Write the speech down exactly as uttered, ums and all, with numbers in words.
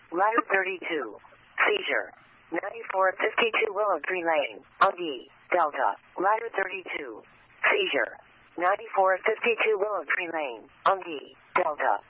Ladder thirty-two. Seizure. ninety-four fifty-two Willow Tree Lane, Ungi, Delta. Ladder thirty-two. Seizure. ninety-four fifty-two Willow Tree Lane, Ungi, Delta.